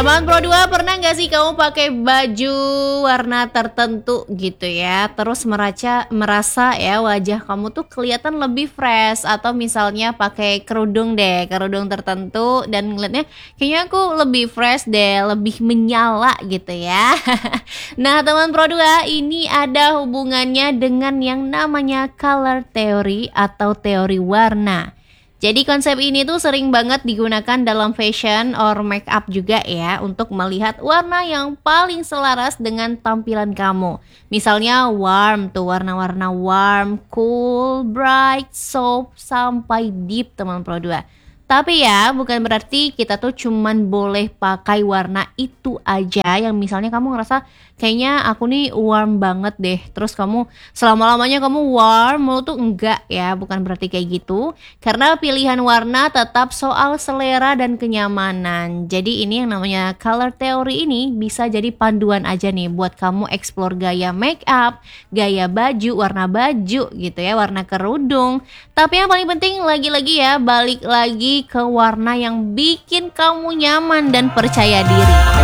Teman Pro 2, pernah nggak sih kamu pakai baju warna tertentu gitu ya, terus merasa ya wajah kamu tuh kelihatan lebih fresh, atau misalnya pakai kerudung deh, kerudung tertentu dan ngeliatnya kayaknya aku lebih fresh deh, lebih menyala gitu ya. Nah, teman Pro 2, ini ada hubungannya dengan yang namanya color theory atau teori warna. Jadi konsep ini tuh sering banget digunakan dalam fashion or make up juga ya, untuk melihat warna yang paling selaras dengan tampilan kamu. Misalnya warm tuh, warna-warna warm, cool, bright, soft, sampai deep teman Pro 2. Tapi ya bukan berarti kita tuh cuman boleh pakai warna itu aja, yang misalnya kamu ngerasa kayaknya aku nih warm banget deh, terus kamu selama-lamanya kamu warm mulu tuh, enggak ya, bukan berarti kayak gitu. Karena pilihan warna tetap soal selera dan kenyamanan. Jadi ini yang namanya color theory ini bisa jadi panduan aja nih buat kamu explore gaya make up, gaya baju, warna baju gitu ya, warna kerudung. Tapi yang paling penting lagi-lagi ya, balik lagi ke warna yang bikin kamu nyaman dan percaya diri.